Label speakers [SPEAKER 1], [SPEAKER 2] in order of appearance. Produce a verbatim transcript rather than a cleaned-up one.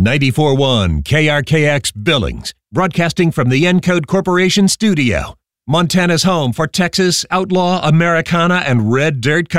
[SPEAKER 1] ninety-four point one K R K X Billings, broadcasting from the Encode Corporation studio. Montana's home for Texas, outlaw, Americana, and red dirt country.